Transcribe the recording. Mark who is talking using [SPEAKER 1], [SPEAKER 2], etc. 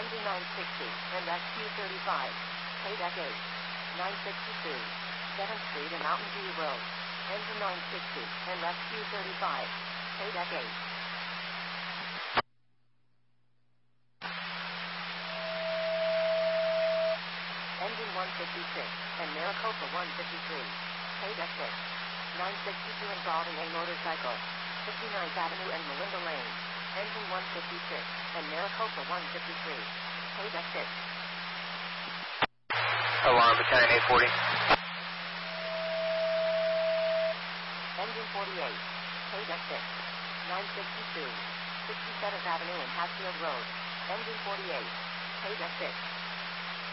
[SPEAKER 1] Engine 960 and SQ35. Paydeck 8. 962. 7th Street and Mountain View Road. Engine 960 and SQ35. Paydeck 8. Engine 156 and Maricopa 153. Paydeck 6. 962 involving a motorcycle. 59th Avenue and Melinda Lane. Engine 156 and Maricopa 153. Paydeck 6.
[SPEAKER 2] Alarm, Battalion 840.
[SPEAKER 1] Engine 48. Paydeck 6. 962. 67th Avenue and Hatfield Road. Engine 48. Paydeck 6.